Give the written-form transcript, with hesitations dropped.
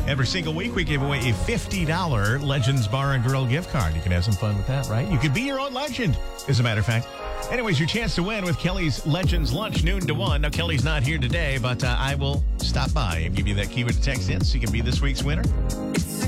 Every single week, we give away a $50 Legends Bar and Grill gift card. You can have some fun with that, right? You could be your own legend, as a matter of fact. Anyways, your chance to win with Kelly's Legends Lunch, noon to 1. Now, Kelly's not here today, but I will stop by and give you that keyword to text in so you can be this week's winner.